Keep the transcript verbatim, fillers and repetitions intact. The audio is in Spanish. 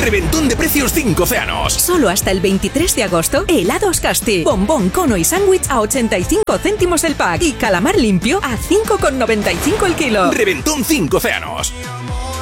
Reventón de precios cinco océanos. Solo hasta el veintitrés de agosto, helados Casti, bombón, cono y sándwich a ochenta y cinco céntimos el pack y calamar limpio a cinco con noventa y cinco el kilo. Reventón cinco océanos.